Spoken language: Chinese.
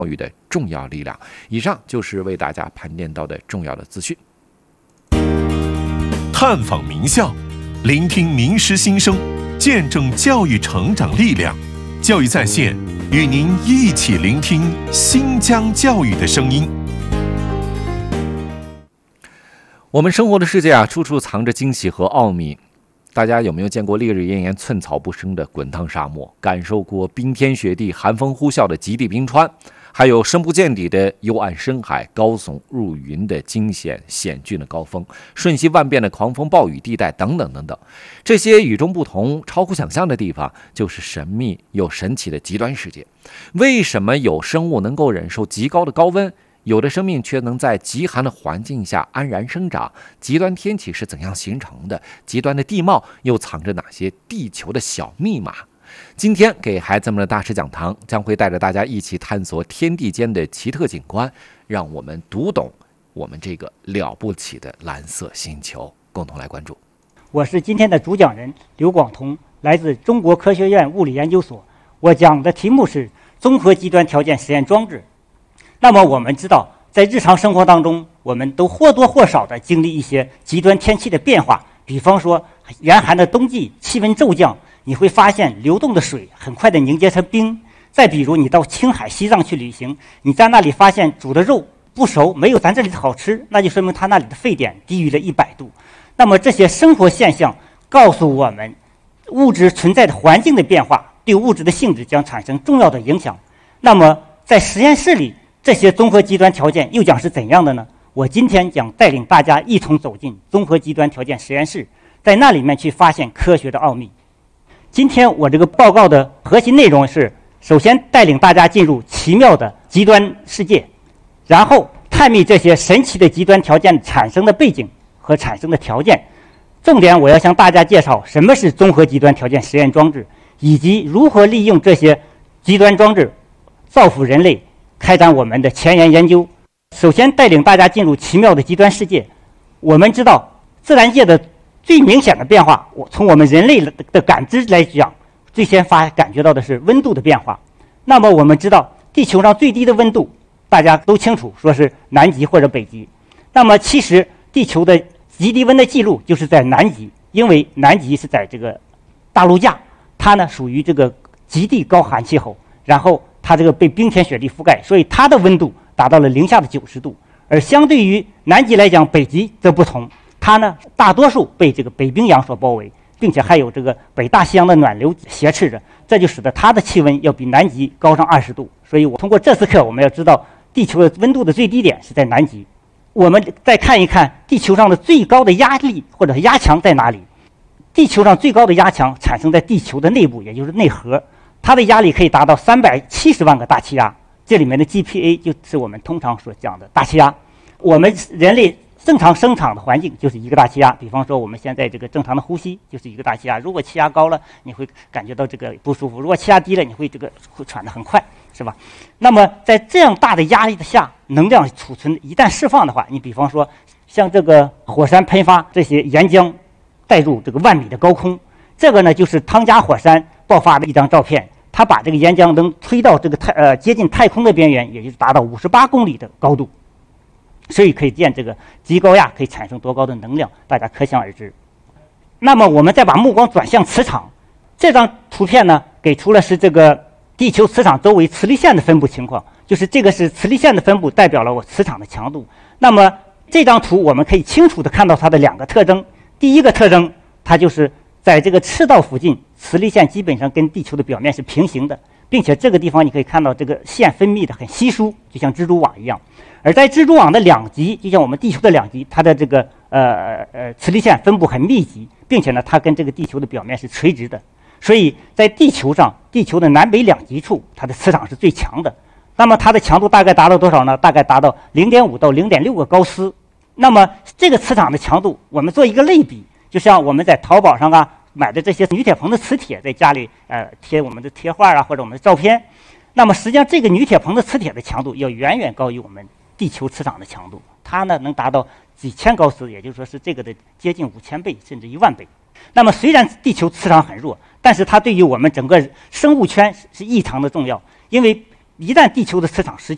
教育的重要力量。以上就是为大家盘点到的重要的资讯。 探访名校，聆听名师心声，见证教育成长力量。教育在线，与您一起聆听新疆教育的声音。 我们生活的世界处处藏着惊喜和奥秘。大家有没有见过烈日炎炎、寸草不生的滚烫沙漠？感受过冰天雪地、寒风呼啸的极地冰川？还有深不见底的幽暗深海、高耸入云的惊险险峻的高峰、瞬息万变的狂风暴雨地带等等等等。这些与众不同、超乎想象的地方，就是神秘又神奇的极端世界。为什么有生物能够忍受极高的高温，有的生命却能在极寒的环境下安然生长？极端天气是怎样形成的？极端的地貌又藏着哪些地球的小密码？今天给孩子们的大师讲堂将会带着大家一起探索天地间的奇特景观，让我们读懂我们这个了不起的蓝色星球。共同来关注。 我是今天的主讲人刘广彤，来自中国科学院物理研究所。我讲的题目是综合极端条件实验装置。那么我们知道，在日常生活当中，我们都或多或少地经历一些极端天气的变化。比方说严寒的冬季，气温骤降，你会发现流动的水很快地凝结成冰。再比如你到青海、西藏去旅行，你在那里发现煮的肉不熟，没有咱这里的好吃，那就说明它那里的沸点低于了100度。那么这些生活现象告诉我们，物质存在的环境的变化对物质的性质将产生重要的影响。那么在实验室里，这些综合极端条件又将是怎样的呢？我今天将带领大家一同走进综合极端条件实验室，在那里面去发现科学的奥秘。今天我这个报告的核心内容是，首先带领大家进入奇妙的极端世界，然后探秘这些神奇的极端条件产生的背景和产生的条件。重点我要向大家介绍什么是综合极端条件实验装置，以及如何利用这些极端装置造福人类，开展我们的前沿研究。首先带领大家进入奇妙的极端世界。我们知道自然界的最明显的变化，从我们人类的感知来讲，最先感觉到的是温度的变化。那么我们知道地球上最低的温度大家都清楚，说是南极或者北极。那么其实地球的极低温的记录就是在南极，因为南极是在这个大陆架，它呢属于这个极地高寒气候，然后它这个被冰天雪地覆盖，所以它的温度达到了零下的90度。而相对于南极来讲，北极则不同，它呢大多数被这个北冰洋所包围，并且还有这个北大西洋的暖流挟持着，这就使得它的气温要比南极高上20度。所以我通过这次课，我们要知道地球的温度的最低点是在南极。我们再看一看地球上的最高的压力或者压强在哪里。地球上最高的压强产生在地球的内部，也就是内核，它的压力可以达到370万个大气压，这里面的 GPa 就是我们通常所讲的大气压。我们人类正常生长的环境就是一个大气压，比方说我们现在这个正常的呼吸就是一个大气压。如果气压高了，你会感觉到这个不舒服；如果气压低了，你会喘得很快，是吧？那么在这样大的压力的下，能量储存一旦释放的话，你比方说像这个火山喷发，这些岩浆带入这个万米的高空，这个呢就是汤加火山爆发的一张照片。它把这个岩浆能推到这个接近太空的边缘，也就是达到58公里的高度。所以可以见这个极高压可以产生多高的能量，大家可想而知。那么我们再把目光转向磁场，这张图片呢给出了是这个地球磁场周围磁力线的分布情况，就是这个是磁力线的分布，代表了我磁场的强度。那么这张图我们可以清楚地看到它的2个特征。第一个特征，它就是在这个赤道附近，磁力线基本上跟地球的表面是平行的，并且这个地方你可以看到这个线分泌的很稀疏，就像蜘蛛网一样。而在蜘蛛网的两极，就像我们地球的两极，它的这个磁力线分布很密集，并且呢，它跟这个地球的表面是垂直的。所以在地球上，地球的南北两极处，它的磁场是最强的。那么它的强度大概达到多少呢？大概达到0.5到0.6个高斯。那么这个磁场的强度，我们做一个类比，就像我们在淘宝上买的这些铝铁硼的磁铁，在家里贴我们的贴画或者我们的照片。那么实际上这个铝铁硼的磁铁的强度要远远高于我们地球磁场的强度，它呢能达到几千高斯，也就是说是这个的接近5000倍甚至10000倍。那么虽然地球磁场很弱，但是它对于我们整个生物圈是异常的重要，因为一旦地球的磁场失去